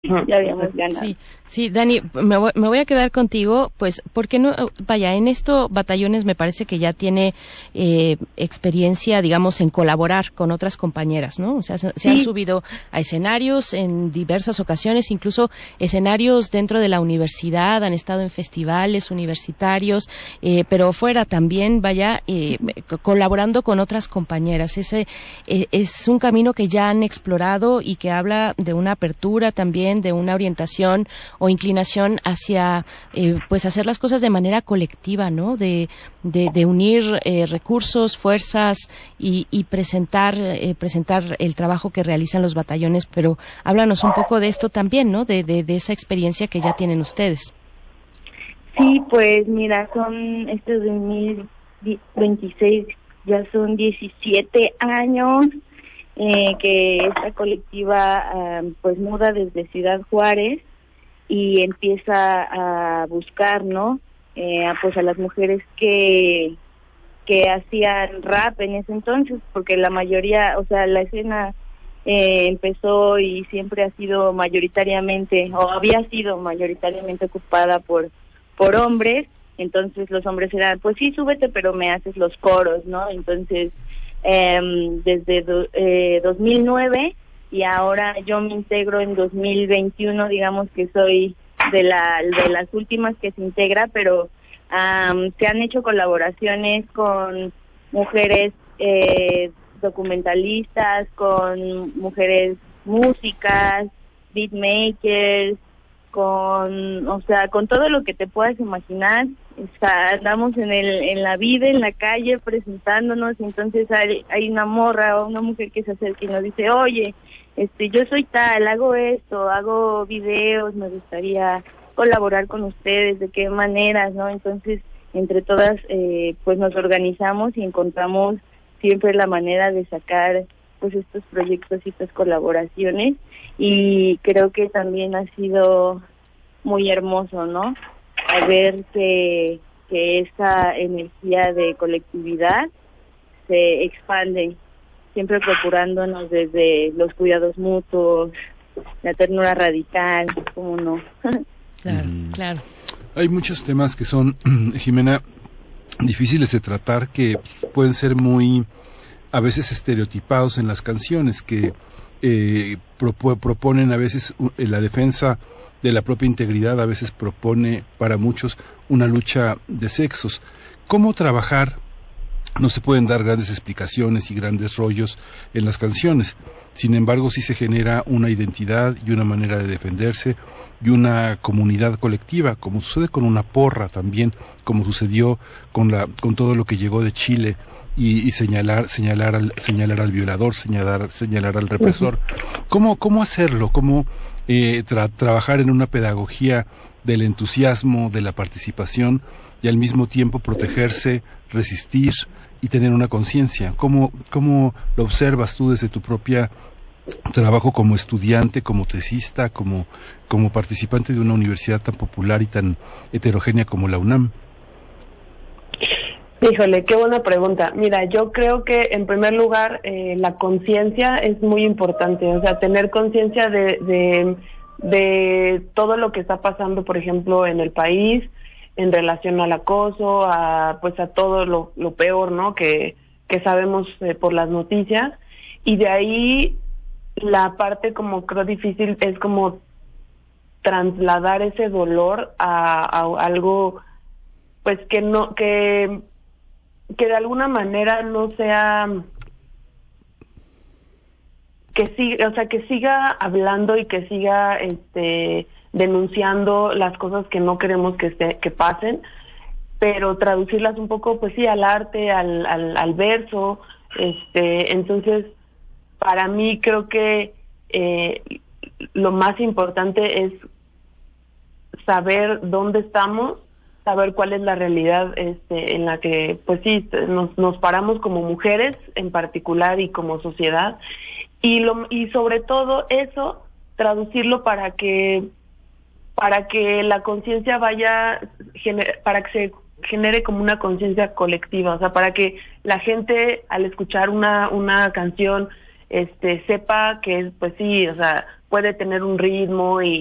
ya habíamos ganado. Sí, sí, Dani, me voy a quedar contigo, pues, porque no, vaya, en esto Batallones me parece que ya tiene experiencia, digamos, en colaborar con otras compañeras, ¿no? O sea, se han subido a escenarios en diversas ocasiones, incluso escenarios dentro de la universidad, han estado en festivales universitarios, pero fuera también, vaya, colaborando con otras compañeras. Ese es un camino que ya han explorado y que habla de una apertura también, de una orientación o inclinación hacia pues hacer las cosas de manera colectiva, ¿no? De unir recursos, fuerzas y presentar el trabajo que realizan los batallones, pero háblanos un poco de esto también, ¿no? De esa experiencia que ya tienen ustedes. Sí, pues mira, son este 2026, ya son 17 años que esta colectiva pues muda desde Ciudad Juárez y empieza a buscar, ¿no? Pues a las mujeres que hacían rap en ese entonces, porque la mayoría, o sea, la escena empezó y siempre ha sido mayoritariamente, o había sido mayoritariamente ocupada por hombres. Entonces los hombres eran, pues sí, súbete, pero me haces los coros, ¿no? Entonces desde 2009 y ahora yo me integro en 2021, digamos que soy de las últimas que se integra, pero se han hecho colaboraciones con mujeres documentalistas, con mujeres músicas, beatmakers, o sea, con todo lo que te puedas imaginar. Andamos en la vida, en la calle, presentándonos, y entonces hay una morra o una mujer que se acerca y nos dice, oye, yo soy tal, hago esto, hago videos, me gustaría colaborar con ustedes, ¿de qué maneras, no? Entonces, entre todas, pues nos organizamos y encontramos siempre la manera de sacar, pues, estos proyectos y estas colaboraciones, y creo que también ha sido muy hermoso, ¿no? A ver que esa energía de colectividad se expande, siempre procurándonos desde los cuidados mutuos, la ternura radical, ¿cómo no? Claro, claro. Hay muchos temas que son, Jimena, difíciles de tratar, que pueden ser muy, a veces, estereotipados en las canciones, que proponen a veces la defensa de la propia integridad, a veces propone para muchos una lucha de sexos. ¿Cómo trabajar? No se pueden dar grandes explicaciones y grandes rollos en las canciones. Sin embargo, sí se genera una identidad y una manera de defenderse y una comunidad colectiva, como sucede con una porra también, como sucedió con todo lo que llegó de Chile, y señalar al violador, señalar al represor. ¿Cómo hacerlo? ¿Cómo trabajar en una pedagogía del entusiasmo, de la participación, y al mismo tiempo protegerse, resistir y tener una conciencia? ¿Cómo lo observas tú desde tu propia trabajo como estudiante, como tesista, como participante de una universidad tan popular y tan heterogénea como la UNAM? Híjole, qué buena pregunta. Mira, yo creo que en primer lugar la conciencia es muy importante, o sea, tener conciencia de todo lo que está pasando, por ejemplo, en el país, en relación al acoso, a todo lo peor, ¿no? Que sabemos por las noticias, y de ahí la parte como creo difícil es como trasladar ese dolor a algo, pues que de alguna manera no sea, que siga hablando y que siga denunciando las cosas que no queremos que pasen, pero traducirlas un poco, pues sí, al arte, al verso. Entonces, para mí creo que lo más importante es saber dónde estamos, saber cuál es la realidad en la que, pues sí, nos paramos como mujeres en particular y como sociedad, y sobre todo eso, traducirlo para que la conciencia para que se genere como una conciencia colectiva, o sea, para que la gente al escuchar una canción sepa que, pues sí, o sea, puede tener un ritmo